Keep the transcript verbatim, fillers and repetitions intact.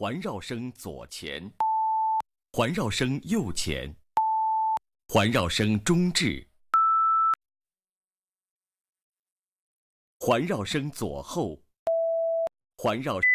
环绕声左前，环绕声右前，环绕声中置，环绕声左后，环绕